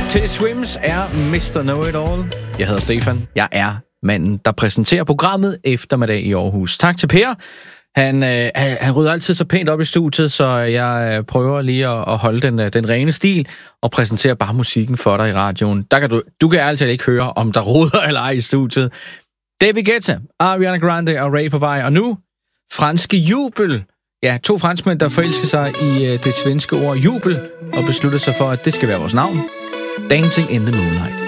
Teddy Swims er Mr. Know-It-All. Jeg hedder Stefan. Jeg er manden, der præsenterer programmet Eftermiddag i Aarhus. Tak til Per. Han rydder altid så pænt op i studiet, så jeg prøver lige at holde den rene stil og præsentere bare musikken for dig i radioen. Der kan du kan altid ikke høre, om der roder eller ej i studiet. David Guetta, Ariana Grande og Ray på vej. Og nu franske jubel. Ja, 2 franskmænd, der forelsker sig i det svenske ord jubel og beslutter sig for, at det skal være vores navn. Dancing in the Moonlight.